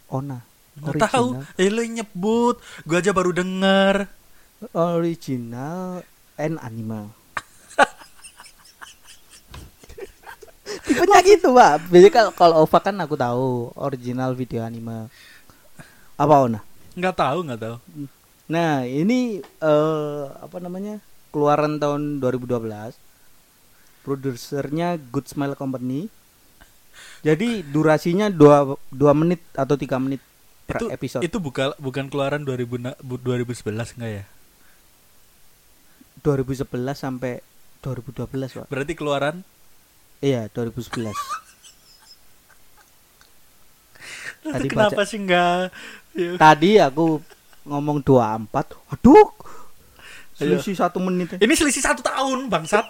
Ona. Nggak tahu. Original. Lu nyebut, gua aja baru denger. Original and anime. Tipenya gitu, Pak. Jadi kalau OVA kan aku tahu original video anime. Apa Ona? Nggak tahu. Nah, ini apa namanya? Keluaran tahun 2012. Produsernya Good Smile Company. Jadi durasinya 2 menit atau 3 menit per episode. Itu bukan keluaran 2011 enggak ya? 2011 sampai 2012, Pak. Berarti keluaran? Iya, 2011. Tadi kenapa sih enggak? Tadi aku ngomong 24. Aduh. Selisih 1 menit. Ini selisih 1 tahun, bangsat.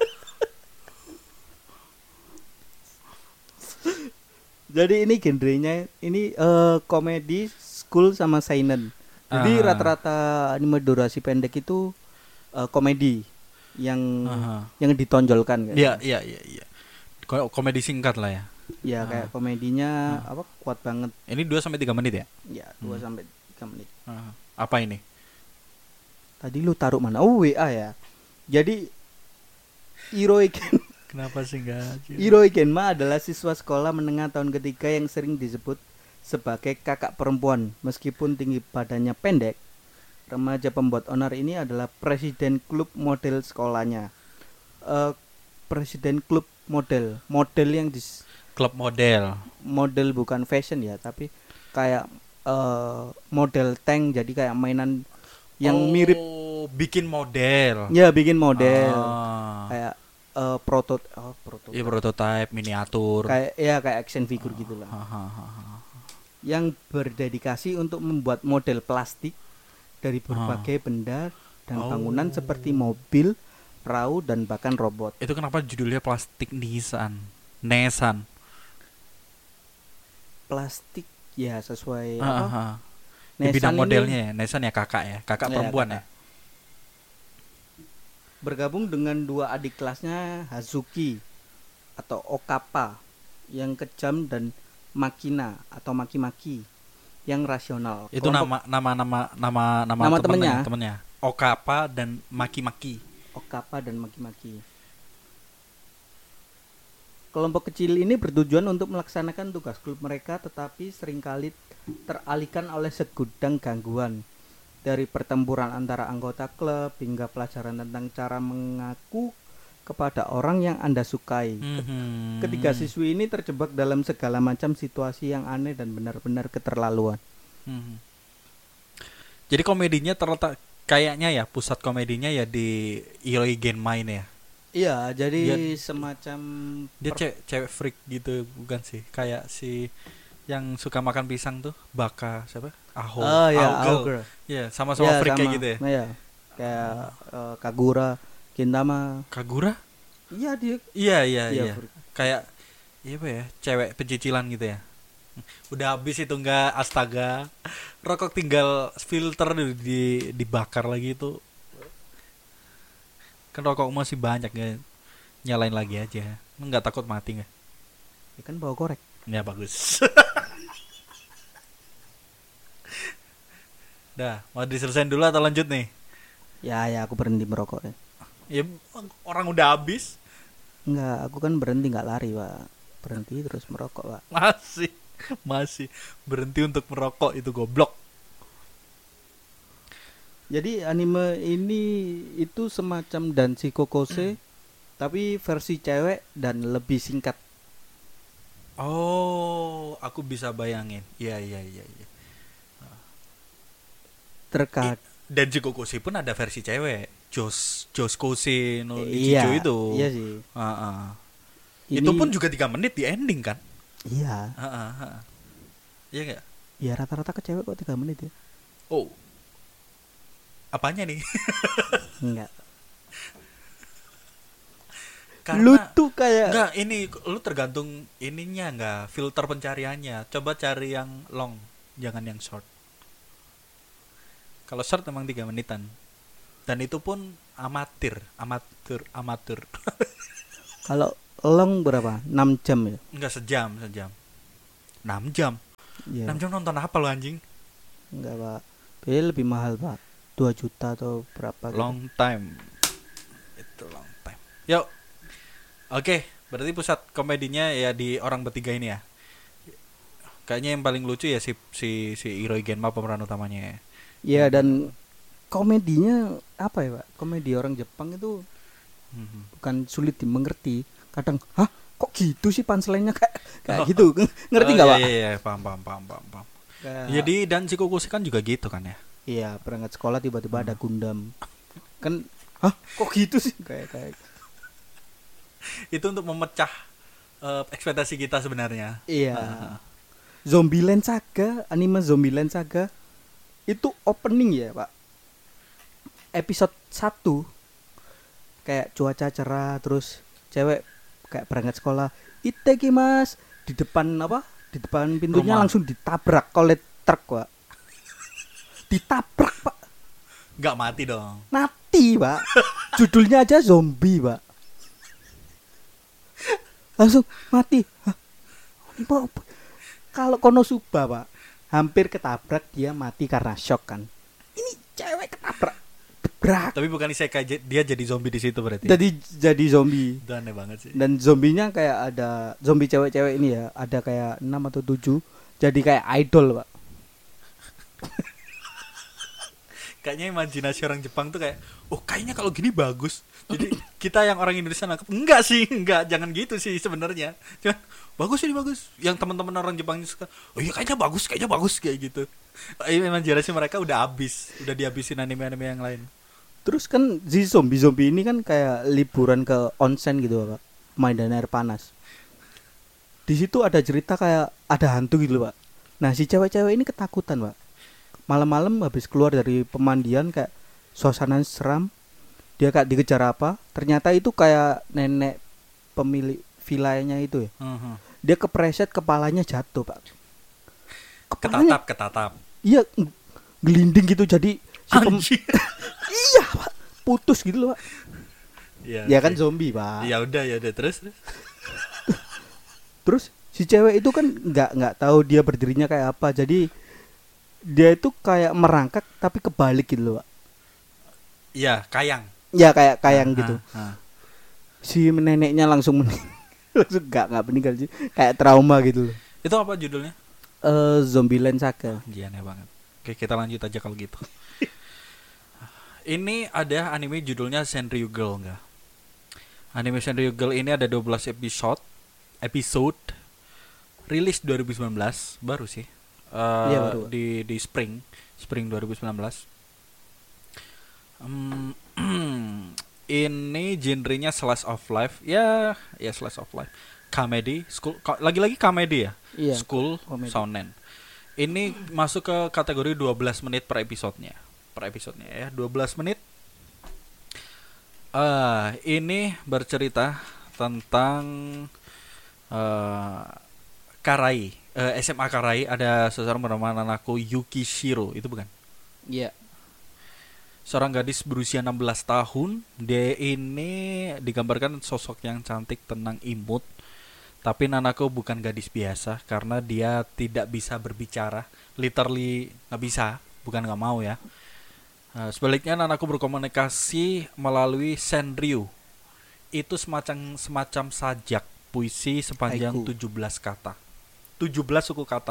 Jadi ini genrenya ini komedi, school sama seinen. Jadi rata-rata anime durasi pendek itu komedi yang ditonjolkan kan. Iya. Komedi singkat lah ya. Ya kayak komedinya kuat banget. Ini 2 sampai 3 menit ya? Ya, 2 sampai 3 menit. Apa ini? Tadi lu taruh mana? Oh, WA ya. Jadi Hiroi Kenapa sih enggak? Hiroi Genma adalah siswa sekolah menengah tahun ketiga yang sering disebut sebagai kakak perempuan. Meskipun tinggi badannya pendek, remaja pembuat onar ini adalah presiden klub model sekolahnya. Presiden klub model yang klub model bukan fashion ya, tapi kayak model tank, jadi kayak mainan yang mirip bikin model. Ya, bikin model. Kayak prototype miniatur. Kayak action figure gitulah. Yang berdedikasi untuk membuat model plastik dari berbagai benda dan bangunan seperti mobil, perahu dan bahkan robot. Itu kenapa judulnya plastik Nissan? Plastik ya sesuai Di bidang modelnya ya, Nissan ya kakak perempuan ya. Bergabung dengan 2 adik kelasnya, Hazuki atau Okapa yang kejam dan Makina atau Maki-maki yang rasional. Itu nama temennya. Okapa dan Maki-maki. Kelompok kecil ini bertujuan untuk melaksanakan tugas klub mereka, tetapi seringkali teralihkan oleh segudang gangguan. Dari pertempuran antara anggota klub hingga pelajaran tentang cara mengaku kepada orang yang Anda sukai. Ketiga siswi ini terjebak dalam segala macam situasi yang aneh dan benar-benar keterlaluan. Jadi komedinya terletak kayaknya ya, pusat komedinya ya di Hiroi Genma ini ya. Iya, jadi semacam dia cewek freak gitu bukan sih? Kayak si yang suka makan pisang tuh, Baka siapa? Aho. Ya, sama-sama freak kayak gitu ya. Iya. Kayak Kagura, Gintama. Kagura? Iya dia. Iya. Kayak apa ya? Cewek pecicilan gitu ya. Udah habis itu enggak, astaga. Rokok tinggal filter dibakar lagi itu. Kan rokok masih banyak ya. Nyalain lagi aja. Enggak takut mati enggak? Ya kan bawa korek. Ya bagus. Dah, mau diselesain dulu atau lanjut nih? Ya aku berhenti merokok ya. Ya orang udah habis. Enggak, aku kan berhenti enggak lari, Pak. Berhenti terus merokok, Pak. Masih berhenti untuk merokok, itu goblok. Jadi anime ini itu semacam Danshi Kokose tapi versi cewek dan lebih singkat. Oh, aku bisa bayangin. Iya. Dan Jikokoshi pun ada versi cewek. Joskose no Nichijo itu. Iya sih. Itu pun juga 3 menit di ending kan? Iya. Iya enggak? Ya rata-rata ke cewek kok 3 menit ya. Oh. Apanya nih? Enggak. Karena lu tuh kayak enggak, ini lu tergantung ininya enggak, filter pencariannya. Coba cari yang long, jangan yang short. Kalau short memang 3 menitan. Dan itu pun amatir. Kalau long berapa? 6 jam ya? Enggak, sejam. 6 jam. Iya. 6 jam nonton apa lo anjing? Enggak, Pak. Biaya lebih mahal, Pak. 2 juta atau berapa gitu. Long time. Itu long time. Yuk. Oke, berarti pusat komedinya ya di orang bertiga ini ya. Kayaknya yang paling lucu ya si Hiroi Genma pemeran utamanya ya. Iya, dan komedinya apa ya, Pak? Komedi orang Jepang itu bukan sulit dimengerti. Kadang, hah, kok gitu sih punchline-nya kayak gitu. Ngerti enggak, Pak? Iya, paham. Jadi dan Shikokushi kan juga gitu kan ya. Iya, berangkat sekolah tiba-tiba ada Gundam. Kan, hah, kok gitu sih? Kayak Itu untuk memecah ekspektasi kita sebenarnya. iya. Zombieland Saga, anime Zombieland Saga itu opening ya, Pak. Episode 1 kayak cuaca cerah, terus cewek kayak berangkat sekolah, "Itekimasu." Di depan apa? Di depan pintunya Rumah. langsung ditabrak oleh truk, Pak. Ditabrak, Pak. Nggak mati dong. Mati, Pak. Judulnya aja zombie, Pak. Langsung mati. Hah? Apa? Kalau Konosuba, Pak, hampir ketabrak, dia mati karena shock kan. Ini cewek ketabrak. Debrak. Tapi bukan isekai, dia jadi zombie di situ berarti. Jadi zombie. Itu aneh banget sih. Dan zombinya kayak ada zombie cewek-cewek ini ya, ada kayak 6 atau 7. Jadi kayak idol, Pak. Kayaknya imajinasi orang Jepang tuh kayak, oh kayaknya kalau gini bagus. Jadi kita yang orang Indonesia nangkep, enggak sih, enggak, jangan gitu sih sebenarnya. Cuman bagus ini bagus. Yang teman-teman orang Jepang suka, oh iya kayaknya bagus kayak gitu. Imajinasi mereka udah habis, udah dihabisin anime-anime yang lain. Terus kan si zombie ini kan kayak liburan ke onsen gitu, Pak. Pemandian air panas. Di situ ada cerita kayak ada hantu gitu, Pak. Nah, si cewek-cewek ini ketakutan, Pak. Malam-malam habis keluar dari pemandian kayak suasana seram. Dia kayak dikejar apa? Ternyata itu kayak nenek pemilik vilanya itu ya. Dia kepreset, kepalanya jatuh, Pak. Ketatap. Iya, gelinding gitu jadi Anjir. iya, Pak. Putus gitu loh, Pak. Ya kan zombie, Pak. Ya udah terus. Terus si cewek itu kan nggak tahu dia berdirinya kayak apa. Jadi dia itu kayak merangkak tapi kebalik gitu loh, Pak. Iya, kayang. Ya kayak kayang gitu. Ah. Si neneknya langsung langsung nggak meninggal sih. Kayak trauma gitu loh. Itu apa judulnya? Zombieland Saga. Aneh banget. Oke, kita lanjut aja kalau gitu. Ini ada anime judulnya Senryu Girl enggak? Anime Senryu Girl ini ada 12 episode rilis 2019, baru sih. Iya, baru. Di spring 2019. Ini genrenya slice of life. Ya slice of life. Comedy, school, lagi-lagi comedy ya. Iya, School comedy. Shonen. Ini masuk ke kategori 12 menit per episodenya ya, 12 menit. Ini bercerita tentang Karai, SMA Karai. Ada seseorang bernama Nanako Yukishiro, itu bukan? Iya. Seorang gadis berusia 16 tahun. Dia ini digambarkan sosok yang cantik, tenang, imut. Tapi Nanako bukan gadis biasa karena dia tidak bisa berbicara. Literally nggak bisa, bukan nggak mau ya. Sebaliknya Nanako berkomunikasi melalui senryu. Itu semacam sajak puisi sepanjang Haiku. 17 kata. 17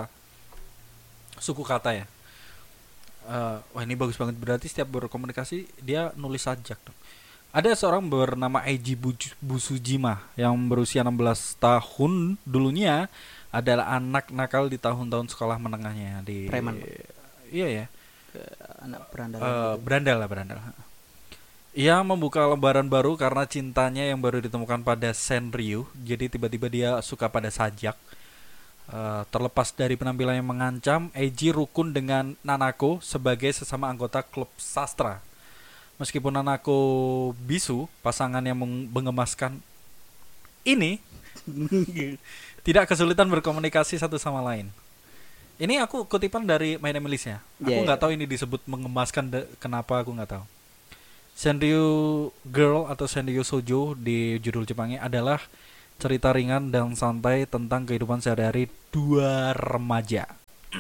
suku kata ya. Wah ini bagus banget, berarti setiap berkomunikasi dia nulis sajak dong. Ada seorang bernama Eiji Busujima yang berusia 16 tahun. Dulunya adalah anak nakal di tahun-tahun sekolah menengahnya di Preman. Iya ya. Anak berandal. Berandal. Ia membuka lembaran baru karena cintanya yang baru ditemukan pada senryu. Jadi tiba-tiba dia suka pada sajak. Terlepas dari penampilan yang mengancam, Eiji rukun dengan Nanako sebagai sesama anggota klub sastra. Meskipun Nanako bisu, pasangan yang mengemaskan ini tidak kesulitan berkomunikasi satu sama lain. Ini aku kutipan dari My Name List-nya. Aku nggak tahu ini disebut mengemaskan kenapa, aku nggak tahu. Senryu Girl atau Senryu Shoujo di judul Jepangnya adalah cerita ringan dan santai tentang kehidupan sehari-hari dua remaja.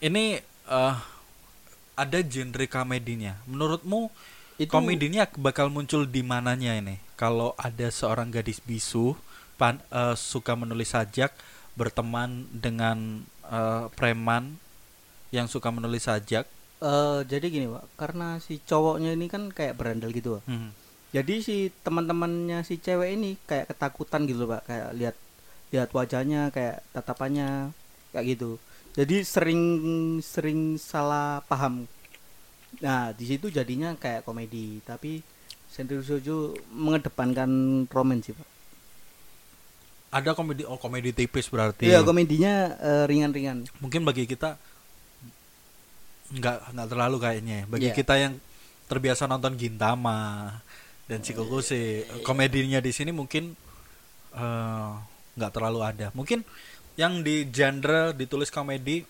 Ini ada genre komedinya. Menurutmu Itu komedinya bakal muncul di mananya ini? Kalau ada seorang gadis bisu suka menulis sajak, berteman dengan preman yang suka menulis sajak. jadi gini Pak, karena si cowoknya ini kan kayak berandal gitu Pak. Hmm. Jadi si teman-temannya si cewek ini kayak ketakutan gitu Pak, kayak lihat lihat wajahnya, kayak tatapannya kayak gitu. Jadi sering sering salah paham. Nah, di situ jadinya kayak komedi, tapi Senri Sojo mengedepankan romance sih Pak. Ada komedi, oh komedi tipis berarti. Iya, komedinya ringan-ringan. Mungkin bagi kita nggak terlalu kayaknya ya. Bagi Iya. kita yang terbiasa nonton Gintama dan Shikokuse, komedinya di sini mungkin nggak terlalu ada. Mungkin yang di genre ditulis komedi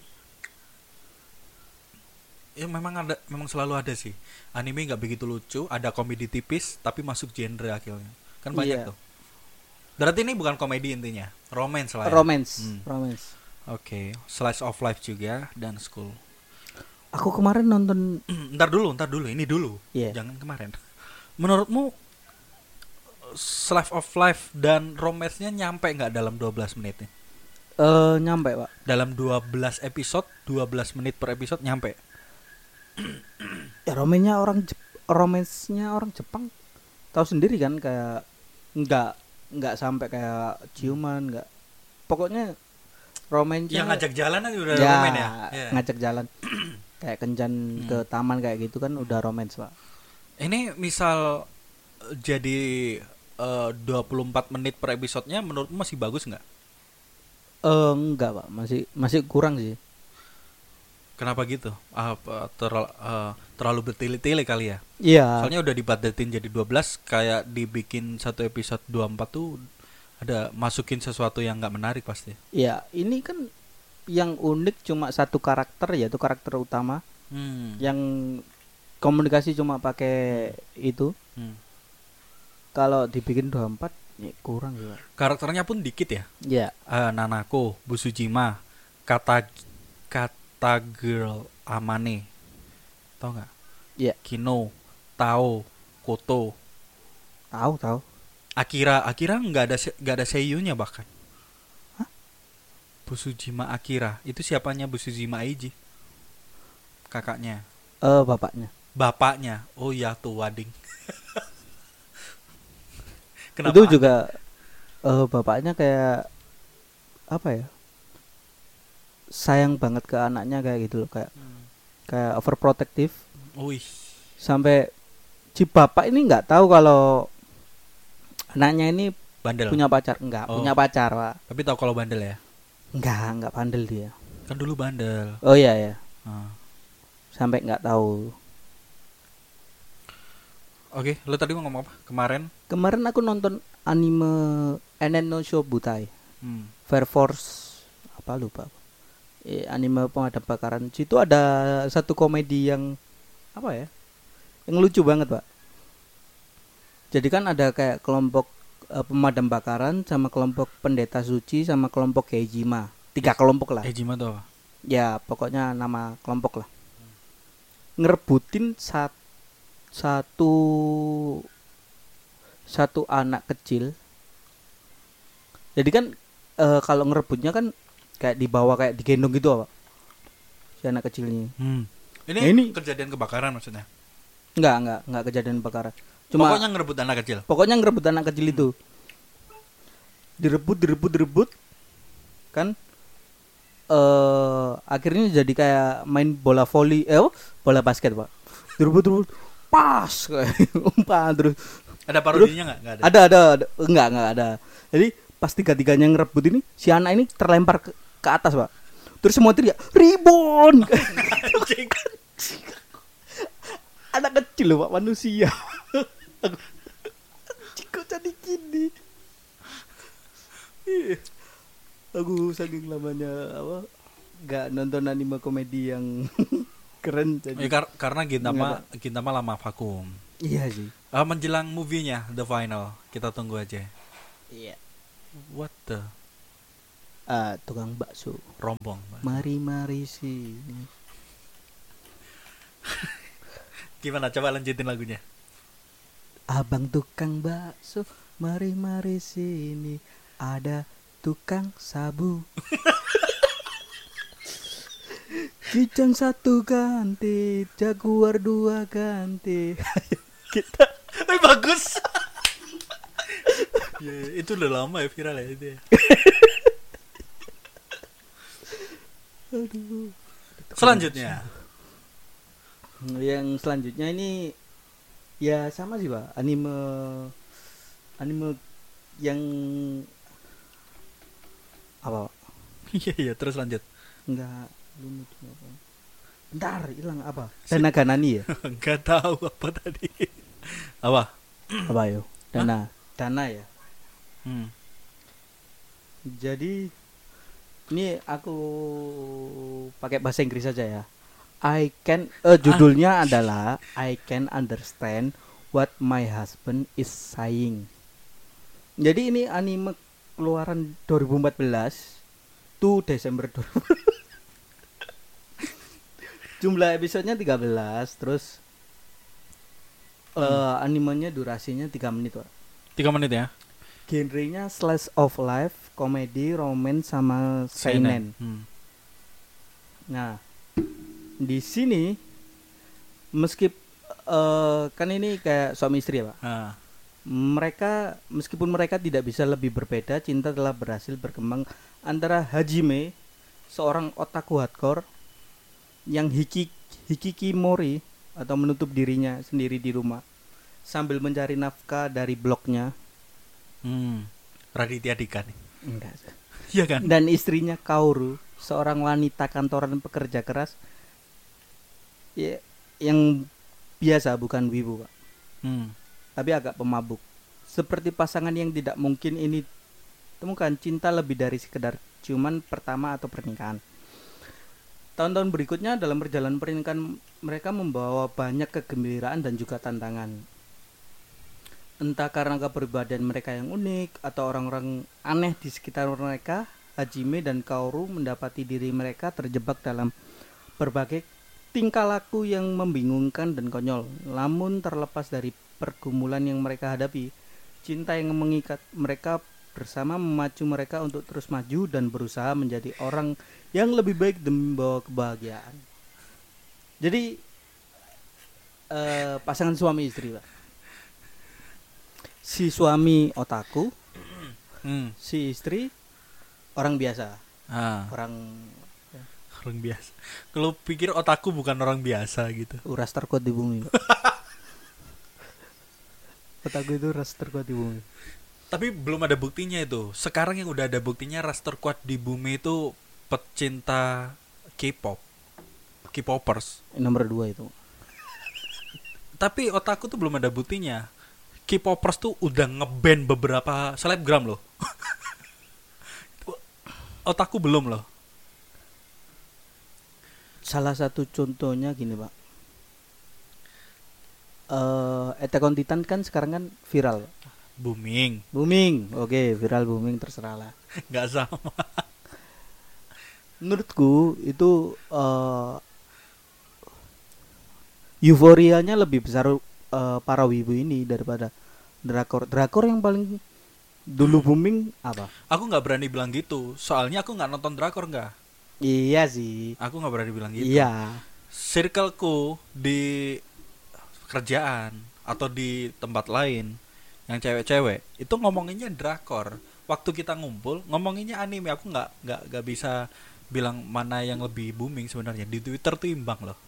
ya memang selalu ada sih. Anime nggak begitu lucu, ada komedi tipis tapi masuk genre akhirnya. Kan banyak Iya. tuh. Berarti ini bukan komedi intinya, romance lah ya. Romance, Hmm. romance. Oke, slice of life juga dan school. Aku kemarin nonton Ntar dulu, ini dulu. Iya. Jangan kemarin. Menurutmu slice of life dan romance-nya nyampe nggak dalam 12 menit nih? nyampe, Pak. Dalam 12 episode, 12 menit per episode nyampe. Ya romansnya orang Jepang. Tahu sendiri kan kayak nggak sampai kayak ciuman, nggak. Pokoknya romansnya Yang ngajak jalan aja udah ya, romen ya. Yeah. ngajak jalan. Kayak kencan ke taman kayak gitu kan udah romance, Pak. Ini misal jadi 24 menit per episodenya menurutmu masih bagus nggak? Enggak, Pak. Masih kurang sih. Kenapa gitu? Terlalu bertele-tele kali ya? Iya. Soalnya udah dibatatin jadi 12, kayak dibikin satu episode 24 tuh ada masukin sesuatu yang nggak menarik pasti. Iya, ini kan yang unik cuma satu karakter, yaitu karakter utama yang komunikasi cuma pakai itu. Kalau dibikin 24 ya kurang ya. Karakternya pun dikit ya. Iya. Nanako, Busujima, kata girl Amane, tau nggak? Iya. Kino, Tao, Koto, Tahu. Akira nggak ada seiyunya bahkan. Hah? Busujima Akira itu siapanya? Busujima Eiji, kakaknya. Bapaknya. Oh ya tuh Wading. Itu juga bapaknya kayak apa ya? Sayang banget ke anaknya kayak gitu loh, kayak overprotective. Wih. Sampai si bapak ini nggak tahu kalau anaknya ini Bandel. punya pacar. Punya pacar, Pak. Tapi tahu kalau bandel ya? Nggak bandel dia. Kan dulu bandel. Oh iya ya. Ah. Sampai nggak tahu. Oke, lo tadi mau ngomong apa? Kemarin aku nonton anime Enen no Shobutai. Fire Force apa lupa. Anime pemadam kebakaran. Situ ada satu komedi yang apa ya? Yang lucu banget, Pak. Jadi kan ada kayak kelompok pemadam kebakaran sama kelompok pendeta suci sama kelompok Heijima. 3 kelompok lah. Heijima tuh apa? Ya, pokoknya nama kelompok lah. Ngerebutin satu anak kecil. Jadi kan kalau ngerebutnya kan kayak dibawa kayak digendong gitu, Pak. Si anak kecilnya. Ini kejadian kebakaran maksudnya? Enggak kejadian kebakaran. Cuma pokoknya ngerebut anak kecil. Pokoknya ngerebut anak kecil itu. Direbut kan akhirnya jadi kayak main bola voli, bola basket, Pak. Direbut pas kayak umpan terus. Ada parodinya nggak? Nggak ada. Ada. Enggak ada. Jadi pas tiga-tiganya ngerebut ini, si anak ini terlempar ke atas, Pak. Terus semua teriak, "Ribon!" Anak kecil loh, Pak, manusia. Kok jadi gini? Aku saking lamanya nggak nonton anime komedi yang keren jadi. Karena Gintama lama vakum. Iya sih. Menjelang movie-nya The Final, kita tunggu aja. Iya. What the? Tukang bakso. Rombong. Mari sini. Gimana? Coba lanjutin lagunya. Abang tukang bakso, mari sini. Ada tukang sabu. Kijang 1 ganti, Jaguar 2 ganti. Kita Bagus. Ya, itu udah lama ya viral ya itu ya. Aduh. Selanjutnya. Yang selanjutnya ini ya sama sih Pak, anime yang apa Pak? Iya terus lanjut. Enggak lumut apa. Bentar, hilang apa? Dana Nani ya? Enggak tahu apa tadi. Apa? Apa yo? Dana ya. Jadi ini aku pakai bahasa Inggris saja ya. Judulnya adalah I can understand what my husband is saying. Jadi ini anime keluaran 2014 tuh Desember 2014. Jumlah episodenya 13, terus animenya durasinya 3 menit, Pak. 3 menit ya. Genrenya slice of life, komedi, romance sama seinen. Nah, di sini kan ini kayak suami istri ya, Pak. Meskipun mereka tidak bisa lebih berbeda, cinta telah berhasil berkembang antara Hajime, seorang otaku hardcore yang hikikimori atau menutup dirinya sendiri di rumah sambil mencari nafkah dari blognya. Raditya Dika nih. Enggak. Iya kan? Dan istrinya Kaoru, seorang wanita kantoran pekerja keras ya, yang biasa bukan wibu, Pak. Tapi agak pemabuk. Seperti pasangan yang tidak mungkin ini temukan, cinta lebih dari sekedar ciuman pertama atau pernikahan. Tahun-tahun berikutnya dalam perjalanan pernikahan mereka membawa banyak kegembiraan dan juga tantangan. Entah karena kepribadian mereka yang unik atau orang-orang aneh di sekitar mereka, Hajime dan Kaoru mendapati diri mereka terjebak dalam berbagai tingkah laku yang membingungkan dan konyol. Namun terlepas dari pergumulan yang mereka hadapi, cinta yang mengikat mereka bersama memacu mereka untuk terus maju dan berusaha menjadi orang yang lebih baik demi membawa kebahagiaan. Jadi pasangan suami istri, Pak. Si suami otaku, si istri orang biasa. Orang biasa. Kalau pikir otaku bukan orang biasa gitu. Ras terkuat di bumi. Otaku itu ras terkuat di bumi. Tapi belum ada buktinya itu. Sekarang yang udah ada buktinya ras terkuat di bumi itu pecinta K-pop, K-popers. Nomor 2 itu. Tapi otaku tuh belum ada buktinya. K-popers tuh udah ngeband beberapa selebgram loh. Otaku belum loh. Salah satu contohnya gini, Pak. Attack on Titan kan sekarang kan viral. Booming. Oke, viral booming terserah lah. Nggak sama. Menurutku itu euforianya lebih besar para wibu ini daripada drakor yang paling dulu booming apa? Aku nggak berani bilang gitu. Soalnya aku nggak nonton drakor nggak. Iya sih. Aku nggak berani bilang gitu. Iya. Circleku di kerjaan atau di tempat lain yang cewek-cewek itu ngomonginnya drakor. Waktu kita ngumpul ngomonginnya anime. Aku nggak bisa bilang mana yang lebih booming sebenarnya. Di Twitter tuh imbang loh.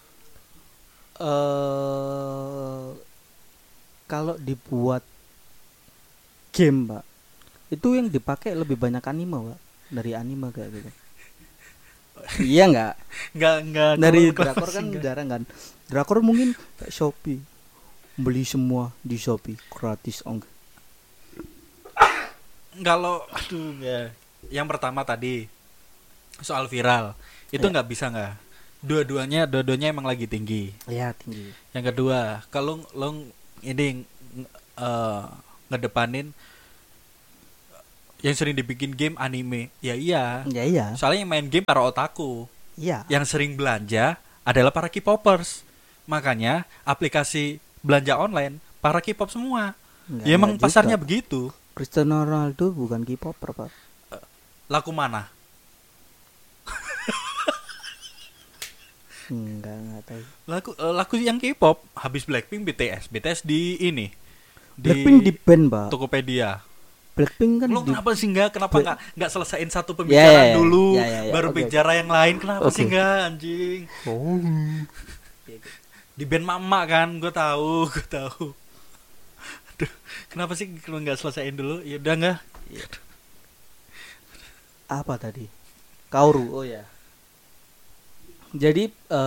Kalau dibuat game, Pak, itu yang dipakai lebih banyak anime, Pak, dari anime kayak gitu. Iya nggak dari drakor kan jarang kan. Drakor mungkin kayak Shopee, beli semua di Shopee gratis Kalau yang pertama tadi soal viral itu nggak bisa nggak. Dua-duanya emang lagi tinggi. Iya tinggi. Yang kedua kalau lo ini ngedepanin Yang sering dibikin game anime. Ya iya. Ya iya. Soalnya yang main game para otaku. Iya. Yang sering belanja adalah para K-popers. Makanya aplikasi belanja online para K-pop semua. Ya emang Enggak pasarnya juga. begitu. Cristiano Ronaldo bukan K-popper, Pak. Laku mana? Enggak tahu. Laku yang K-pop habis Blackpink BTS di ini Blackpink di band, Pak. Tokopedia. Blackpink kan Lo di kenapa sih kenapa nggak selesaiin satu Ya, pembicaraan ya, dulu ya, ya, ya. baru Oke, bicara yang lain, kenapa sih Oke. nggak anjing? Oh. Di band mama kan, gue tahu. Aduh, kenapa sih kalau nggak selesaiin dulu? Ya udah nggak. Apa tadi? Kaoru. Oh ya. Jadi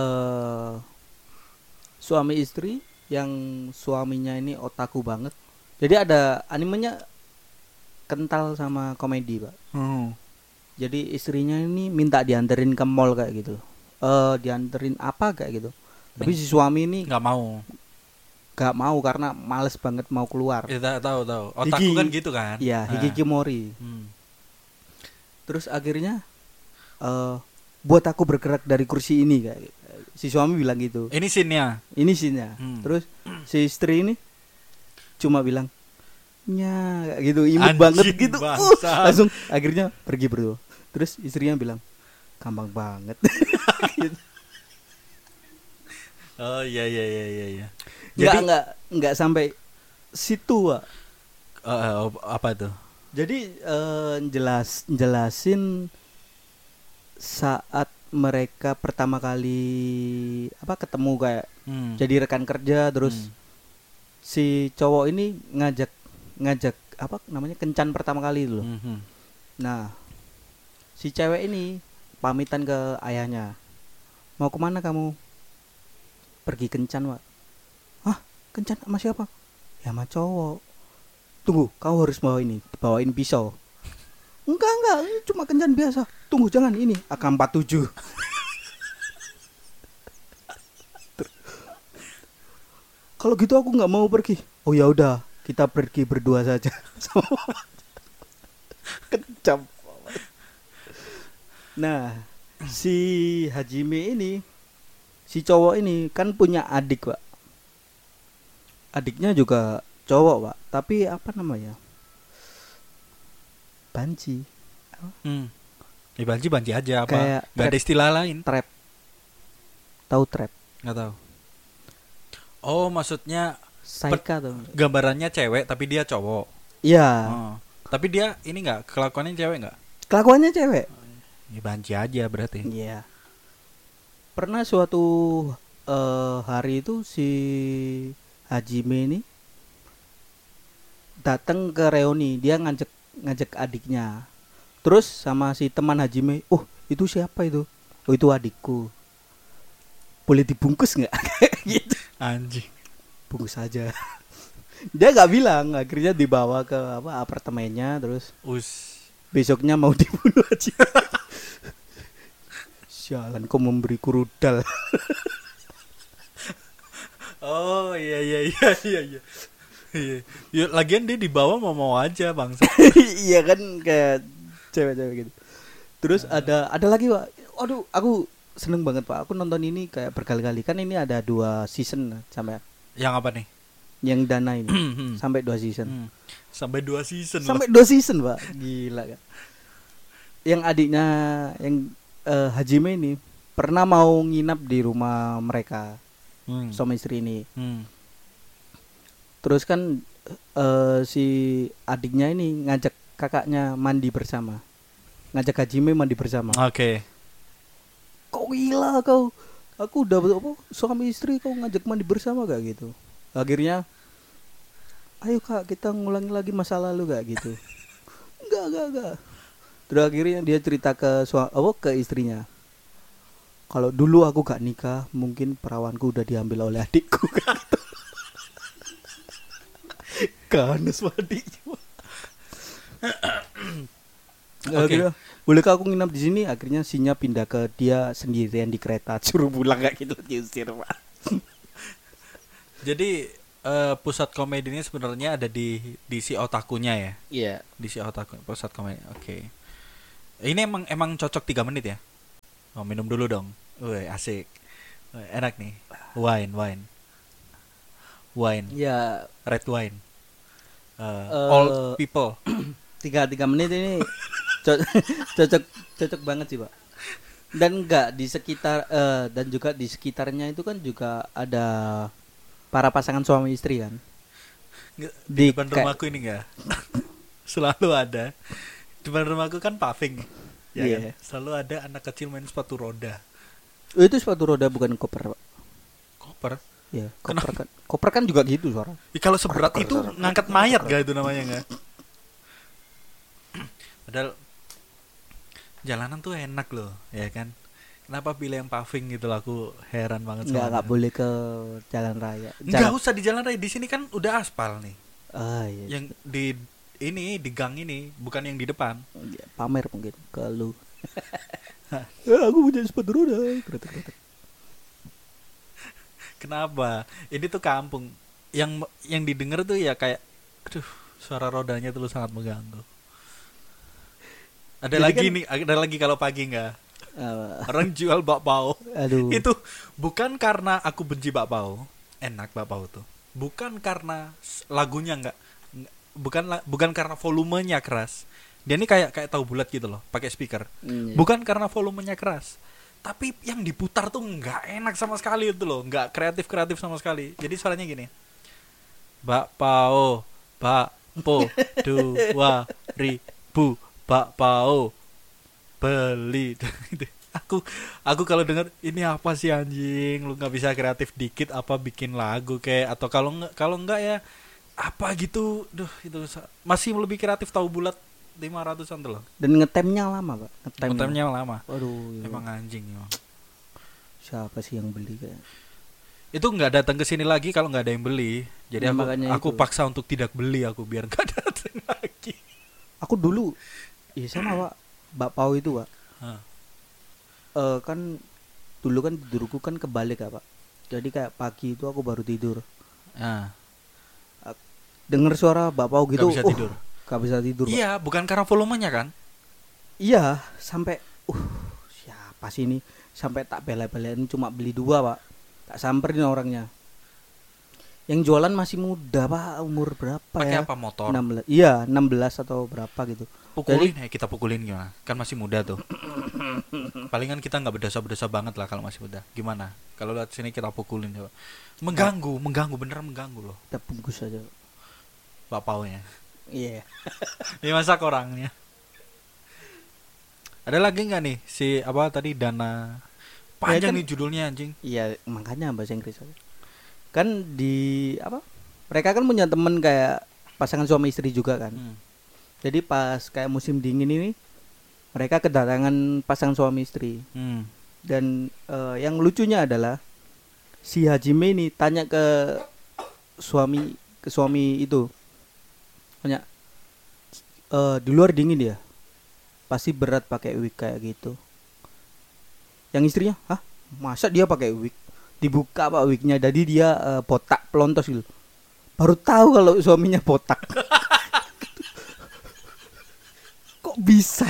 suami istri yang suaminya ini otaku banget. Jadi ada animenya kental sama komedi, Pak. Jadi istrinya ini minta dianterin ke mall kayak gitu. Dianterin apa kayak gitu. Tapi si suami ini Nggak mau. gak mau karena males banget mau keluar. Ya tahu. Otakku kan gitu kan. Iya, Nah. hikikimori. Hmm. Terus akhirnya buat aku bergerak dari kursi ini kayak gitu. Si suami bilang gitu. Ini scene-nya. Ini sihnya. Hmm. Terus si istri ini cuma bilang nya kayak gitu, imut Anjing, banget gitu. bangsat. Langsung akhirnya pergi berdua. Terus istrinya bilang gampang banget. Gitu. Oh iya. Enggak sampai situ, Pak. Apa tuh? Jadi jelasin saat mereka pertama kali ketemu kayak jadi rekan kerja, terus si cowok ini ngajak kencan pertama kali dulu. Nah, si cewek ini pamitan ke ayahnya. Mau kemana kamu? Pergi kencan, Pak. Hah? Kencan sama siapa? Ya sama cowok. Tunggu, kau harus bawain pisau. Enggak, ini cuma kencan biasa. Tunggu, jangan ini AK-47. Kalau gitu aku nggak mau pergi. Oh ya udah, kita pergi berdua saja. Kejam. Nah, si Hajime ini, si cowok ini kan punya adik, Pak. Adiknya juga cowok, Pak. Tapi apa namanya? Banci. Ya banci aja apa? Kayak Gak ada istilah lain. Trap. Tahu trap? Nggak tahu. Oh, maksudnya Saika tuh. gambarannya cewek tapi dia cowok. Iya. Oh. Tapi dia ini nggak kelakuannya cewek nggak? Kelakuannya cewek. Ya banci aja berarti. Iya. Pernah suatu hari itu si Hajime ini datang ke reuni, dia ngajak adiknya. Terus sama si teman Hajime, "Oh, itu siapa itu?" "Oh, itu adikku." "Boleh dibungkus nggak?" Gitu. Anjing. Bungkus saja. Dia nggak bilang, akhirnya dibawa ke apartemennya, terus besoknya mau dibunuh aja. Sialan, kau memberiku rudal. Oh iya. Iya. Ya, lagian dia dibawa mau aja bangsa. Iya kan, kayak cewek-cewek gitu. Terus ada lagi, Pak. Aduh, aku seneng banget, Pak. Aku nonton ini kayak berkali-kali. Kan ini ada 2 season sampai Yang apa nih? yang Dana ini. Sampai 2 season. Sampai 2 season loh. Sampai 2 season, Pak. Gila kan. Yang adiknya yang Hajime ini pernah mau nginap di rumah mereka. Suami istri ini. Terus kan si adiknya ini ngajak kakaknya mandi bersama. Ngajak Hajime mandi bersama. Oke. Kok gila kau? Aku udah suami istri kau ngajak mandi bersama gak gitu. Akhirnya ayo Kak, kita ngulangi lagi masa lalu gak gitu. Enggak. Terus akhirnya dia cerita ke ke istrinya. Kalau dulu aku gak nikah, mungkin perawanku udah diambil oleh adikku. Ganas adiknya. Akhirnya, bolehkah aku nginap di sini? Akhirnya Sinya pindah ke dia sendirian di kereta, suruh pulang kayak gitu, diusir, Pak. Jadi pusat komedi ini sebenarnya ada di si otakunya ya. Iya. Di si otaku pusat komedi. Oke. Ini emang cocok 3 menit ya. Oh, minum dulu dong. Wih, asik. Wih, enak nih. Wine. Ya, Red wine. eh, Old people. tiga menit ini cocok cocok banget sih, Pak. Dan enggak di sekitar dan juga di sekitarnya itu kan juga ada para pasangan suami istri kan. Di depan rumahku ini enggak. Selalu ada. Di depan rumahku kan paving. Ya Iya. kan? Selalu ada anak kecil main sepatu roda. Oh, itu sepatu roda bukan koper, Pak. Koper. Iya, koper kan juga gitu suara. Ya, kalau seberat itu ngangkat mayat gak itu namanya enggak? Padahal jalanan tuh enak loh, ya kan? Kenapa pilih yang paving gitu loh? Aku heran banget Nggak itu. boleh ke jalan raya. Nggak usah di jalan raya, di sini kan udah aspal nih. Ah, iya. Yang di gang ini, bukan yang di depan. Iya, pamer mungkin ke lu. Aku punya sepatu roda. Kretek. Kenapa? Ini tuh kampung. Yang didengar tuh ya kayak, aduh, suara rodanya tuh sangat mengganggu. Ada Jadi lagi kan- nih, ada lagi kalau pagi nggak? Ah, Orang jual bakpao. aduh. Itu bukan karena aku benci bakpao, enak bakpao tuh. Bukan karena lagunya bukan karena volumenya keras. Dia ini kayak tahu bulat gitu loh, pakai speaker. Iya. Bukan karena volumenya keras. Tapi yang diputar tuh nggak enak sama sekali itu loh, nggak kreatif sama sekali. Jadi suaranya gini. Bakpao, bakpo, 2.000 bakpao beli. aku kalau denger ini apa sih anjing, lu nggak bisa kreatif dikit apa bikin lagu kayak, atau kalau nggak ya apa gitu. Duh, itu masih lebih kreatif tahu bulat 500-an tuh loh. Dan ngetemnya lama, Pak. Ngetemnya lama. Waduh, iya. Emang anjing ya. Siapa sih yang beli kayak? Itu nggak datang ke sini lagi kalau nggak ada yang beli. Jadi Ya, makanya aku itu. paksa untuk tidak beli aku biar nggak datang lagi. Aku dulu iya sama, Pak. Bakpao itu, Pak. Hah. Kan dulu kan tidurku kan kebalik ya, Pak. Jadi kayak pagi itu aku baru tidur. Nah, Dengar suara bakpao gitu. nggak bisa tidur. Gak bisa tidur, Pak. Iya, bukan karena volumenya kan? Iya, sampai siapa sih ini? Sampai tak bela-belain cuma beli 2, Pak. Tak samperin orangnya. Yang jualan masih muda, Pak. Umur berapa Pakai ya? apa, motor? 16. Iya, 16 atau berapa gitu. Pukulin, kita pukulin gimana? Kan masih muda tuh. Palingan kita nggak berdosa banget lah kalau masih muda. Gimana? Kalau lihat sini kita pukulin coba. Mengganggu, beneran mengganggu loh. Kita bungkus aja. Bapaunya. Iya. Ini masak orangnya. Ada lagi nggak nih si apa tadi Dana? Panjang kan- nih judulnya anjing. Iya, makanya bahasa Inggris aja. Kan di apa? Mereka kan punya temen kayak pasangan suami istri juga kan. Jadi pas kayak musim dingin ini mereka kedatangan pasangan suami istri. Dan yang lucunya adalah si Hajime ini tanya ke suami itu. Tanya di luar dingin ya? Pasti berat pakai wig kayak gitu. Yang istrinya, "Hah? Masa dia pakai wig?" Dibuka Pak wignya, jadi dia botak pelontos gitu. Baru tahu kalau suaminya botak. Kok bisa?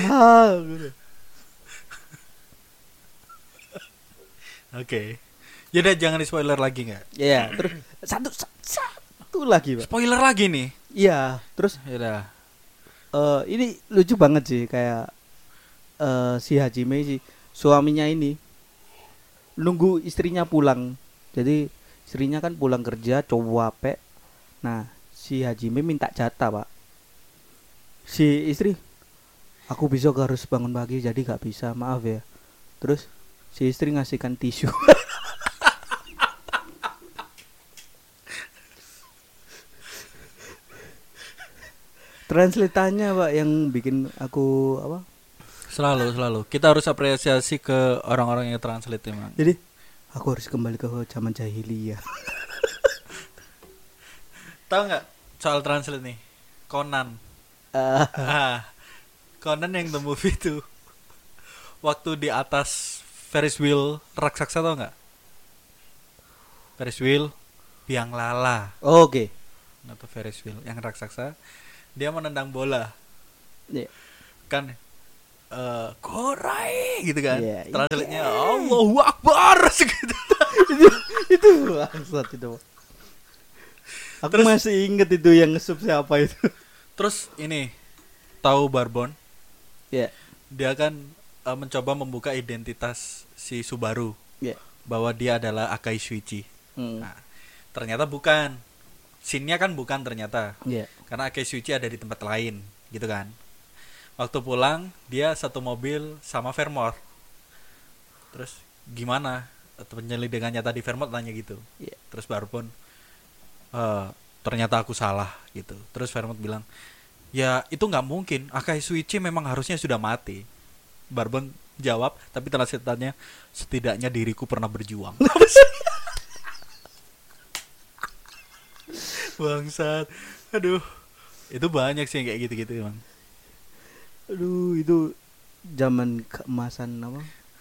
Oke. Jadi jangan di spoiler lagi nggak? Ya, terus satu lagi, Pak. Spoiler lagi nih. Iya, terus Ya ini lucu banget sih kayak si Hajime si suaminya ini nunggu istrinya pulang. Jadi istrinya kan pulang kerja cowok apek. Nah, si Hajime minta jatah, Pak. Si istri, "Aku besok harus bangun pagi jadi gak bisa, maaf ya." Terus si istri ngasihkan tisu. Translatannya, Pak, yang bikin aku apa? selalu kita harus apresiasi ke orang-orang yang translate emang. Jadi aku harus kembali ke zaman jahiliyah. Tahu nggak soal translate nih? Conan. Conan yang the movie itu waktu di atas Ferris wheel raksasa, tau nggak? Ferris wheel biang lala Oke. atau Ferris wheel yang raksasa. Dia menendang bola Iya. kan, Korai gitu kan. Iya, Translate-nya Allahu Akbar gitu. Itu bangsat itu. Aku Terus- masih inget itu yang nge-sub siapa itu. Terus ini tahu Barbon? Ya. Dia kan mencoba membuka identitas si Subaru Ya. bahwa dia adalah Akai Shuichi. Hmm. Nah, ternyata bukan. Scene-nya kan bukan ternyata. Ya. Karena Akai Shuichi ada di tempat lain, gitu kan. Waktu pulang, dia satu mobil sama Vermont. Terus gimana penyelidikannya tadi? Vermont tanya gitu. Iya. Terus Barbon, ternyata aku salah gitu. Terus Vermont bilang, ya itu nggak mungkin. Akai Shuichi memang harusnya sudah mati. Barbon jawab, tapi translatannya, setidaknya diriku pernah berjuang. Bangsat. Aduh. Itu banyak sih yang kayak gitu-gitu emang. Aduh, itu zaman keemasan apa?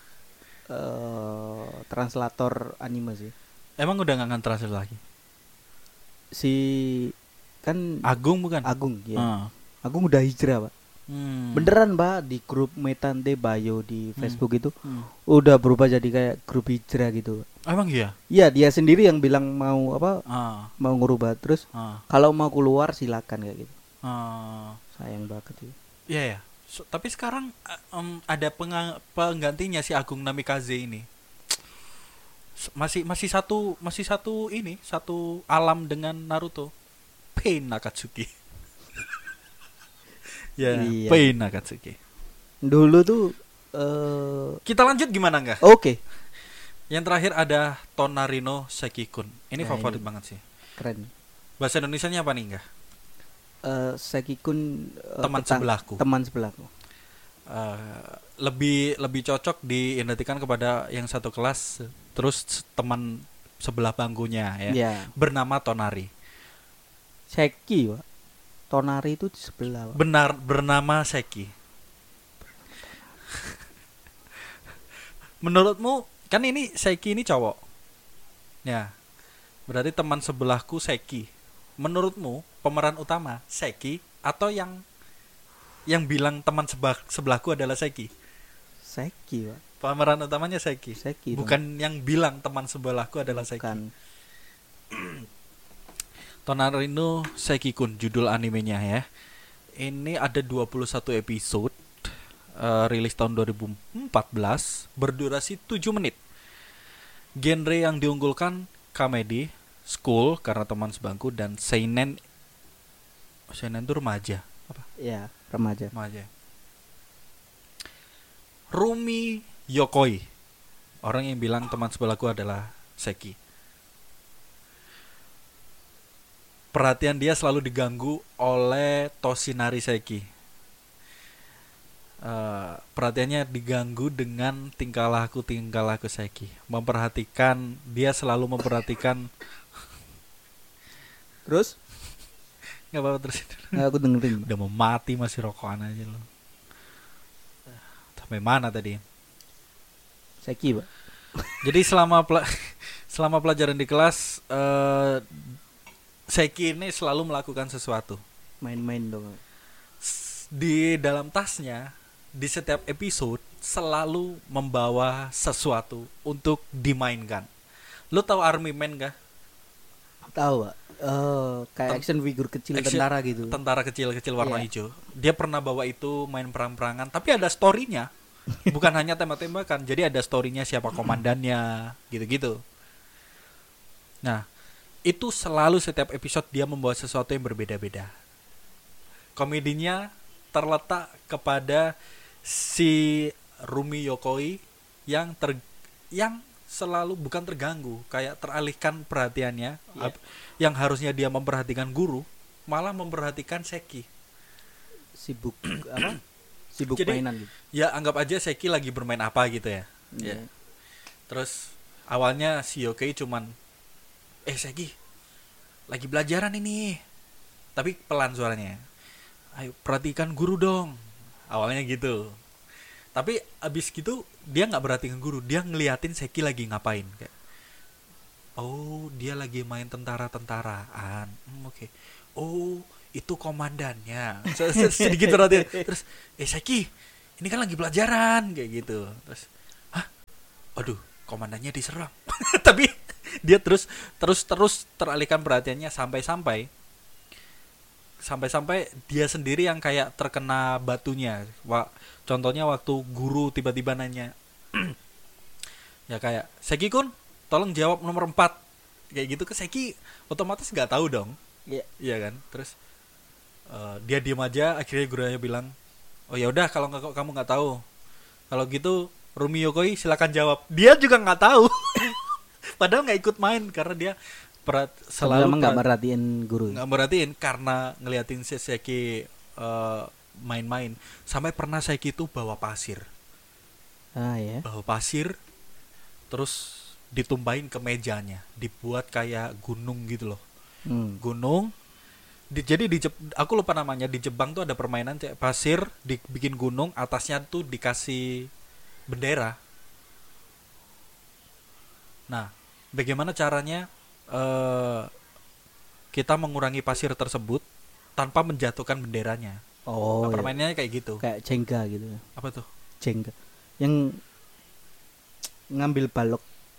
Translator anime sih. Emang udah nggak nge-translate lagi? Si kan Agung bukan? Agung ya. Ah. Agung udah hijrah, Pak. Hmm. Beneran, Pak, di grup Metante Bayo di Facebook itu Hmm. udah berubah jadi kayak grup hijrah gitu. Emang iya? Iya, dia sendiri yang bilang mau apa? Ah. Mau ngerubah terus Ah. kalau mau keluar silakan kayak gitu. Ah. Sayang banget itu. Iya ya. Tapi sekarang ada penggantinya si Agung Namikaze ini. Masih satu ini, satu alam dengan Naruto. Pain Nakatsuki. Ya, Iya. Pain Nakatsuki. Dulu tuh Kita lanjut gimana enggak? oke, Yang terakhir ada Tonarino Sekikun. Ini Nah, favorit ini. banget sih. keren. Bahasa Indonesianya apa nih enggak? Sekikun Teman sebelahku. Teman sebelahku. Lebih cocok diidentikan kepada yang satu kelas, terus teman sebelah bangkunya ya. Iya. Bernama Tonari. Seki, Pak. Tonari itu di sebelah, Pak. Benar bernama Seki. Menurutmu kan ini Seki ini cowok. Ya. Berarti teman sebelahku Seki. Menurutmu pemeran utama Seki atau yang bilang teman sebelahku adalah Seki? Seki, Pak. Pemeran utamanya Seki. Seki. Bukan yang bilang teman sebelahku adalah Seki. Bukan. Tonarino Seki-kun judul animenya ya. Ini ada 21 episode. Rilis tahun 2014, berdurasi 7 menit. Genre yang diunggulkan komedi, school karena teman sebangku, dan seinen. Seinen itu remaja. Apa? Ya, remaja. Remaja. Rumi Yokoi. Orang yang bilang teman sebelahku adalah Seki. Perhatian dia selalu diganggu oleh Toshinari Seki. Perhatiannya diganggu dengan tingkah laku Seki. Dia selalu memperhatikan. Terus? Nggak apa-apa terus. Aku dengerin. Udah mau mati masih rokokan aja lo. Sampai mana tadi? Seki, Pak. Jadi selama pelajaran di kelas, Seki ini selalu melakukan sesuatu. Main-main dong. Di dalam tasnya, di setiap episode selalu membawa sesuatu untuk dimainkan. Lu tahu Army Man gak? Tahu, Pak. Kayak action figure kecil tentara gitu. Tentara kecil-kecil warna Iya. hijau. Dia pernah bawa itu main perang-perangan, tapi ada story-nya. Bukan hanya tembak-tembakan, jadi ada story-nya, siapa komandannya, gitu-gitu. Nah, itu selalu setiap episode dia membawa sesuatu yang berbeda-beda. Komedinya terletak kepada si Rumi Yokoi yang selalu bukan terganggu, kayak teralihkan perhatiannya. Yeah. Yang harusnya dia memperhatikan guru, malah memperhatikan Seki. Sibuk apa? Sibuk Jadi, mainan gitu. Ya anggap aja Seki lagi bermain apa gitu ya. Iya. Ya. Terus awalnya si Yokei cuman, Seki lagi belajaran ini, tapi pelan suaranya. Ayo perhatikan guru dong. Awalnya gitu. Tapi abis gitu dia nggak perhatikan guru, dia ngeliatin Seki lagi ngapain kayak. Oh, dia lagi main tentara-tentaraan. Oke. Oh, itu komandannya. Sedikit perhatian. Terus, Seki, ini kan lagi pelajaran kayak gitu. Terus, hah? Aduh, komandannya diserang. Tapi dia terus teralihkan perhatiannya sampai dia sendiri yang kayak terkena batunya. Contohnya waktu guru tiba-tiba nanya, ya kayak, Seki kun, tolong jawab nomor 4 kayak gitu, ke Seki otomatis nggak tahu dong. Iya kan. Terus dia diem aja. Akhirnya gurunya bilang, oh ya udah, kalau kamu nggak tahu, kalau gitu Rumi Yokoi silakan jawab. Dia juga nggak tahu. Padahal nggak ikut main karena dia selalu nggak merhatiin guru. Nggak merhatiin karena ngeliatin si Seki main-main. Sampai pernah Seki itu bawa pasir. Ya. Bawa pasir terus ditumpahin ke mejanya, dibuat kayak gunung gitu loh. Gunung. Jadi aku lupa namanya, di Jepang tuh ada permainan kayak pasir dibikin gunung, atasnya tuh dikasih bendera. Nah, bagaimana caranya kita mengurangi pasir tersebut tanpa menjatuhkan benderanya? Oh, permainannya kayak gitu. Kayak Jenga gitu. Apa tuh? Jenga. Yang ngambil balok.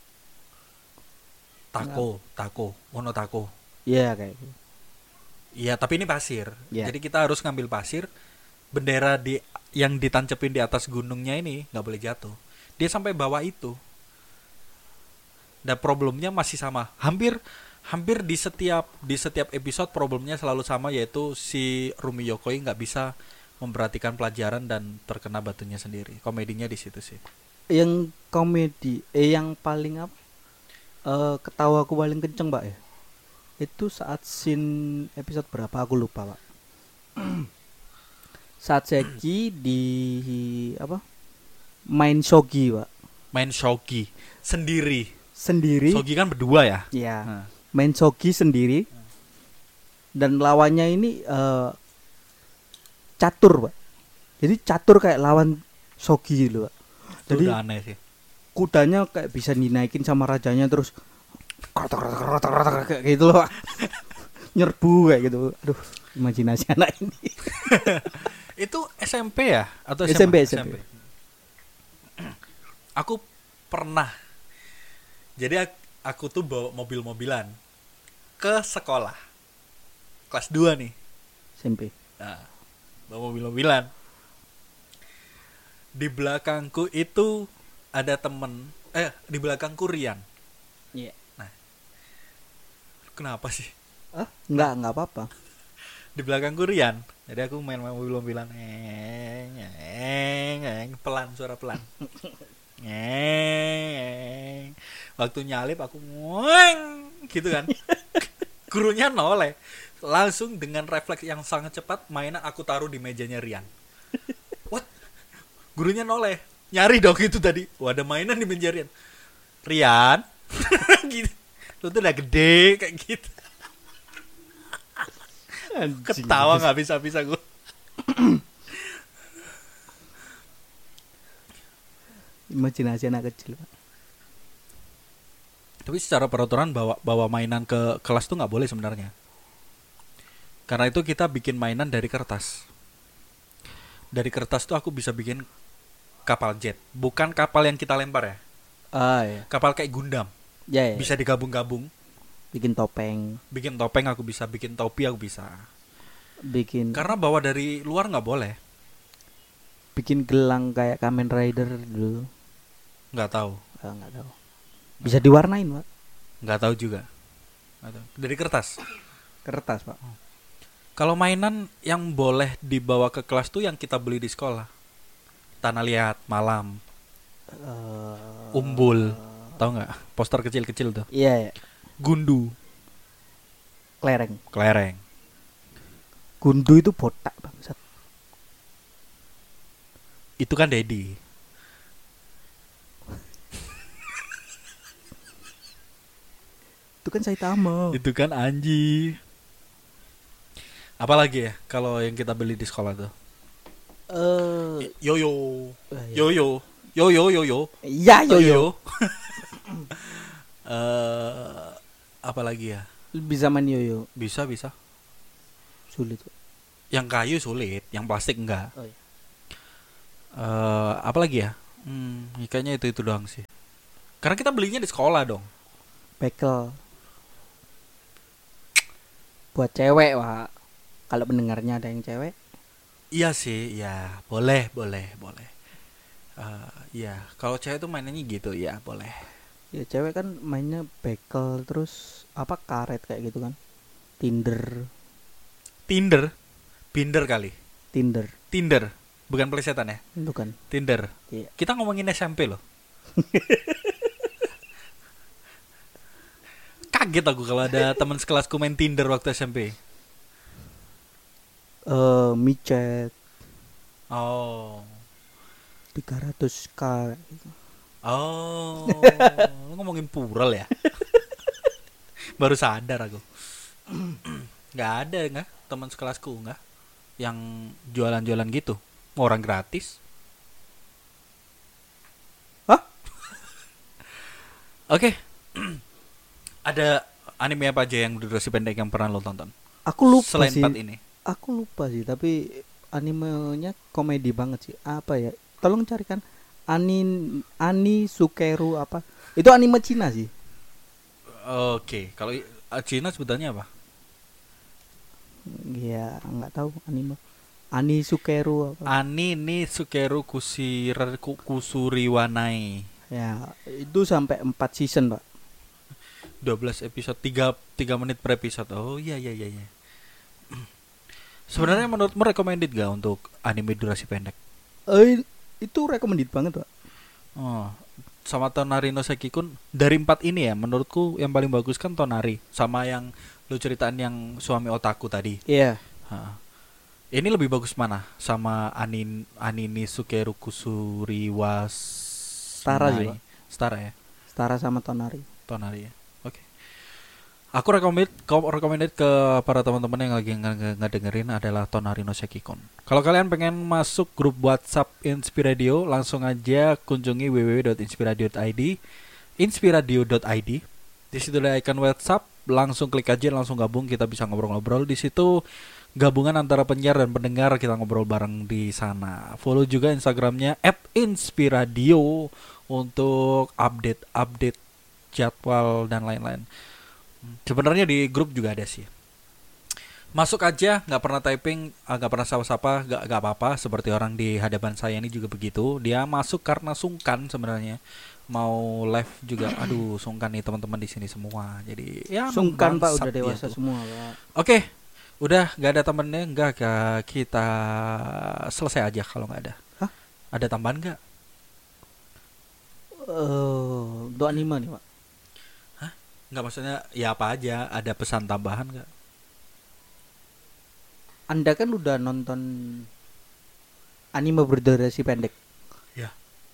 Tako, ono tako. Iya, kayak gitu. Iya, tapi ini pasir. Yeah. Jadi kita harus ngambil pasir. Bendera yang ditancepin di atas gunungnya ini nggak boleh jatuh. Dia sampai bawa itu. Dan problemnya masih sama. Hampir di setiap episode problemnya selalu sama, yaitu si Rumi Yokoi nggak bisa memperhatikan pelajaran dan terkena batunya sendiri. Komedinya di situ sih. Yang komedi, yang paling apa? Ketawa aku paling kenceng, Pak ya. Itu saat scene episode berapa aku lupa, Pak. Saat Seki di apa? Main shogi, Pak. Main shogi sendiri. Shogi kan berdua ya? Iya. Main shogi sendiri. Dan lawannya ini catur, Pak. Jadi catur kayak lawan shogi gitu, Pak. Jadi udah aneh sih. Kudanya kayak bisa dinaikin sama rajanya, terus kayak gitu loh. Nyerbu kayak gitu. Aduh, imajinasi anak ini. Itu SMP ya atau SMP? Aku pernah. Jadi aku tuh bawa mobil-mobilan ke sekolah. Kelas 2 nih. SMP. Nah, bawa mobil-mobilan. Di belakangku itu ada temen, di belakangku Rian. Iya. Nah, kenapa sih? Enggak apa-apa. Di belakangku Rian. Jadi aku main mobil-mobilan, pelan, suara pelan. Waktu nyalip aku gitu kan. Gurunya noleh. Langsung dengan refleks yang sangat cepat, mainan aku taruh di mejanya Rian. What? Gurunya noleh. Nyari dong itu tadi. Wah, ada mainan di meja Rian. Gitu. Lu tuh udah gede kayak gitu. Ketawa nggak bisa gue. Imajinasi anak kecil, Pak. Tapi secara peraturan bawa mainan ke kelas tuh nggak boleh sebenarnya. Karena itu kita bikin mainan dari kertas. Dari kertas tuh aku bisa bikin kapal jet, bukan kapal yang kita lempar ya. Iya. Kapal kayak Gundam. Ya. Bisa digabung-gabung. Bikin topeng Aku bisa, bikin topi aku bisa. Karena bawa dari luar nggak boleh. Bikin gelang kayak Kamen Rider dulu. Nggak tahu. Bisa diwarnain, Pak? Nggak tahu juga. Dari kertas, Pak. Kalau mainan yang boleh dibawa ke kelas tuh yang kita beli di sekolah. Tanah Liat, Malam, Umbul, tahu nggak? Poster kecil-kecil tuh. Iya. Gundu, Kelereng. Gundu itu botak, bangsat. Itu kan Dedi. Itu kan Saitama. Itu kan Anji. Apalagi ya kalau yang kita beli di sekolah tuh? Yoyo. Iya, yoyo. Apalagi ya? Bisa main yoyo. Bisa. Sulit. Yang kayu sulit, yang plastik enggak. Oh, iya. Apalagi ya? Kayaknya itu doang sih. Karena kita belinya di sekolah dong. Bekel. Buat cewek, Pak. Kalau pendengarnya ada yang cewek. Iya sih, ya boleh. Ya kalau cewek tuh mainnya gitu ya boleh. Ya cewek kan mainnya bekel terus apa karet kayak gitu kan. Tinder. Binder kali. Tinder, bukan pelesetan ya. Itu kan. Tinder. Iya. Kita ngomongin SMP loh. Kaget aku kalau ada teman sekelasku main Tinder waktu SMP. Micet Oh. 300k gitu. Oh. Lu ngomongin plural ya? Baru sadar aku. Nggak ada nggak teman sekelasku nggak yang jualan-jualan gitu. Orang gratis. Hah? Oke. Ada anime apa aja yang durasi pendek yang pernah lo tonton? Aku lupa Selain sih. 4 ini. Aku lupa sih, tapi animenya komedi banget sih. Apa ya? Tolong carikan Ani Sukeru apa? Itu anime Cina sih. Oke, kalau Cina sebutannya apa? Ya, nggak tahu anime. Ani Sukeru apa? Ani ni Sukeru Kusuriwanai. Ya, itu sampai 4 season, Pak. 12 episode 3 menit per episode. Oh iya. Sebenarnya menurutmu recommended gak untuk anime durasi pendek? Itu recommended banget, Pak. Oh, sama Tonari no Seki-kun dari 4 ini ya menurutku yang paling bagus kan Tonari sama yang lu ceritaan yang suami otaku tadi. Iya. Ha. Ini lebih bagus mana sama Anini Sukeru Kusuriwas Setara juga. Setara ya. Setara sama Tonari. Tonari ya. Oke. Aku recommended ke para teman-teman yang lagi ngedengerin adalah Tonari no Seki-kun. Kalau kalian pengen masuk grup WhatsApp Inspiradio, langsung aja kunjungi www.inspiradio.id. Di situ ada icon WhatsApp, langsung klik aja, langsung gabung, kita bisa ngobrol-ngobrol di situ. Gabungan antara penyiar dan pendengar, kita ngobrol bareng di sana. Follow juga Instagramnya @inspiradio untuk update jadwal dan lain-lain. Sebenarnya di grup juga ada sih. Masuk aja, nggak pernah typing, nggak pernah sapa-sapa, nggak apa-apa. Seperti orang di hadapan saya ini juga begitu. Dia masuk karena sungkan sebenarnya. Mau live juga, aduh sungkan nih teman-teman di sini semua. Jadi ya Sungkan, Pak, udah dia dewasa tuh. semua, Pak. Oke, udah nggak ada temennya, nggak kita selesai aja kalau nggak ada. Hah? Ada tambahan nggak? Untuk anime nih, Pak. Nggak, maksudnya ya apa aja? Ada pesan tambahan nggak? Anda kan udah nonton anime berdurasi pendek. Ya.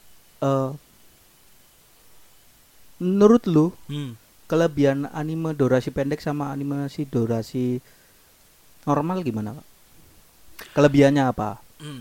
Menurut lu Hmm. kelebihan anime durasi pendek sama animasi durasi normal gimana, Pak? Kelebihannya apa?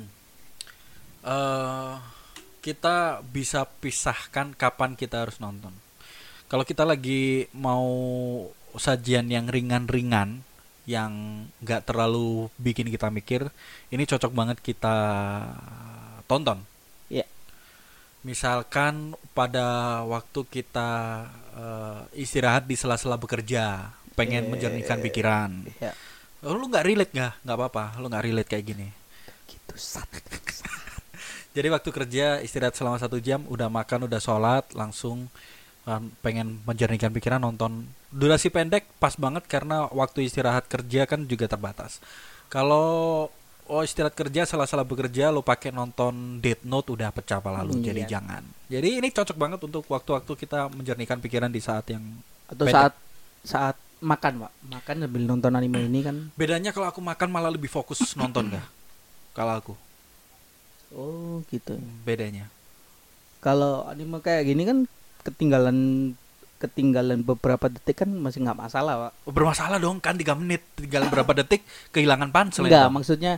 Kita bisa pisahkan kapan kita harus nonton. Kalau kita lagi mau sajian yang ringan-ringan, yang nggak terlalu bikin kita mikir, ini cocok banget kita tonton. Ya. Misalkan pada waktu kita istirahat di sela-sela bekerja, pengen menjernihkan pikiran. Ya. Lu nggak relate nggak apa-apa. Lu nggak relate kayak gini. Gitu Jadi waktu kerja istirahat selama 1 jam, udah makan, udah sholat, langsung pengen menjernihkan pikiran, nonton durasi pendek pas banget karena waktu istirahat kerja kan juga terbatas. Kalau istirahat kerja salah bekerja lo pakai nonton Death Note udah pecah pala lu. Jadi jangan. Jadi ini cocok banget untuk waktu-waktu kita menjernihkan pikiran di saat yang atau pendek. saat makan, Pak. Makan sambil nonton anime ini kan. Bedanya kalau aku makan malah lebih fokus nonton nggak? Kalau aku. Oh, gitu. Bedanya. Kalau anime kayak gini kan ketinggalan beberapa detik kan masih nggak masalah, Pak. Bermasalah dong, kan 3 menit tinggal berapa detik kehilangan pansel. Enggak, maksudnya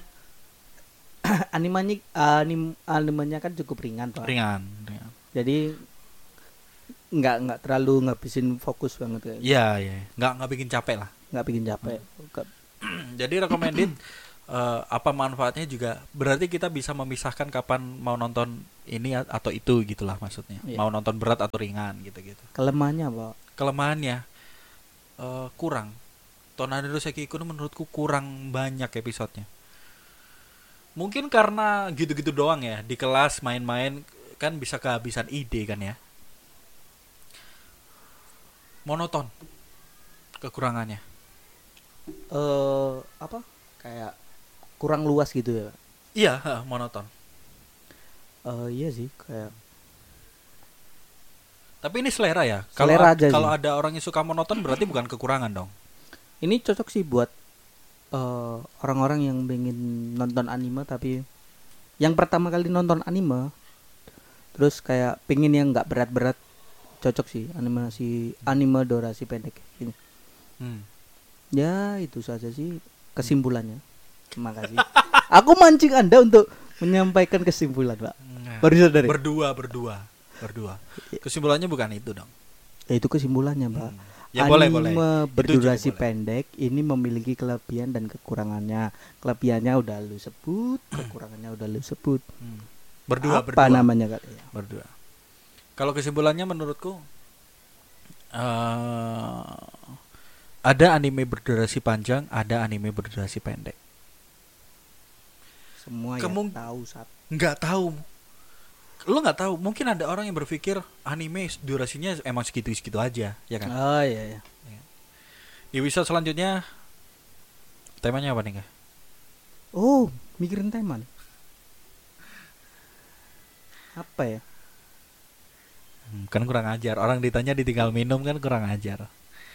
animenya kan cukup ringan, Pak. Ringan. Jadi nggak terlalu ngabisin fokus banget kayak. Iya, iya. Nggak bikin capek lah. Nggak bikin capek. Jadi recommended. Apa manfaatnya juga berarti kita bisa memisahkan kapan mau nonton ini atau itu gitulah maksudnya. Iya. Mau nonton berat atau ringan gitu-gitu. Kelemahannya apa? Kelemahannya kurang. Tornado Sekiko menurutku kurang banyak episodenya. Mungkin karena gitu-gitu doang ya. Di kelas main-main kan bisa kehabisan ide kan ya. Monoton kekurangannya. Apa? Kayak kurang luas gitu ya. Iya, monoton. Iya sih kayak. Tapi ini selera ya. Selera aja Kalau sih. ada orang yang suka monoton berarti bukan kekurangan dong. Ini cocok sih buat orang-orang yang pengen nonton anime tapi yang pertama kali nonton anime terus kayak pengen yang nggak berat-berat, cocok sih anime durasi pendek ini. Ya itu saja sih kesimpulannya. Terima kasih. Aku mancing Anda untuk menyampaikan kesimpulan, Pak. Baru sadar. Berdua. Kesimpulannya bukan itu dong. Ya itu kesimpulannya, Pak. Ya anime boleh. berdurasi pendek ini memiliki kelebihan dan kekurangannya. Kelebihannya udah lu sebut, kekurangannya udah lu sebut. Berdua. Apa namanya kali ya? Berdua. Kalau kesimpulannya menurutku ada anime berdurasi panjang, ada anime berdurasi pendek. Semua yang tahu saat nggak tahu. Lo nggak tahu, mungkin ada orang yang berpikir anime durasinya emang segitu aja, ya kan? Oh iya. Di episode selanjutnya temanya apa nih, Kak? Oh, mikirin tema nih. Apa ya? Kan kurang ajar. Orang ditanya ditinggal minum kan kurang ajar.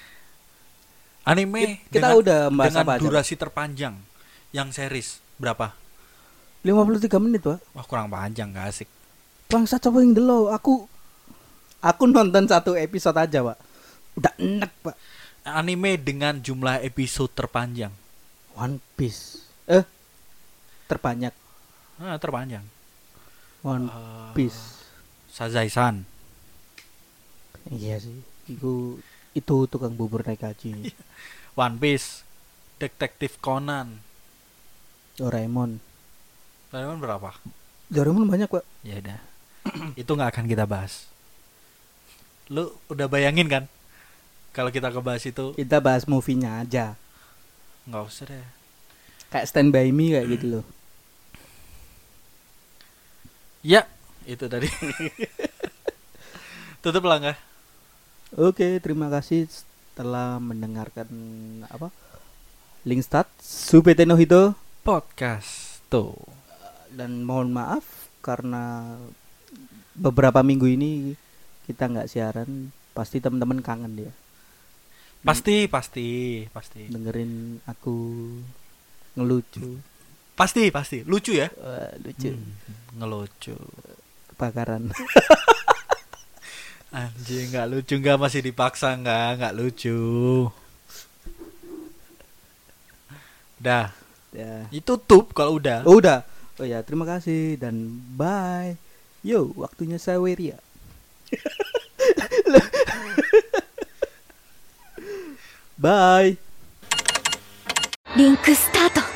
Anime kita dengan, udah bahas dengan apa aja? durasi terpanjang yang series berapa? 53 menit, Pak. Wah, kurang panjang, gak asik. Bangsa coba yang dulu. Aku nonton 1 episode aja, Pak. Udah enak, Pak. Anime dengan jumlah episode terpanjang. One Piece. Terbanyak. Terpanjang. One Piece. Sazai-san. Iya sih. Itu tukang bubur naik haji. One Piece. Detektif Conan. Doraemon berapa? Doraemon banyak, Pak. Ya udah. Itu nggak akan kita bahas. Lu udah bayangin kan? Kalau kita kebahas itu, Kita bahas movie-nya aja. nggak usah deh. Kayak Stand By Me kayak gitu loh. Ya, itu tadi. Tutup lah nggak? Oke, terima kasih telah mendengarkan Linkstat Subete no Hito Podcast tuh. dan mohon maaf karena beberapa minggu ini kita nggak siaran, pasti teman-teman kangen dia. Pasti. Dengerin aku ngelucu. Pasti. Lucu ya? Lucu. Ngelucu. Kebakaran. Anjing, nggak lucu, nggak, masih dipaksa, nggak lucu. Dah. Ya. Tutup kalau udah. Udah. Oh ya, terima kasih dan bye. Yo, waktunya Saweria. Bye. リンクスタート